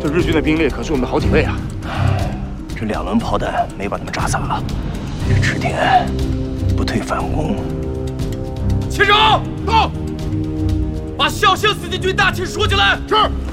这日军的兵力可是我们的好几倍啊！ 这2轮炮弹没把他们炸散，这池田不退反攻。 秦城到，把孝兴四季军大旗说进来。 是。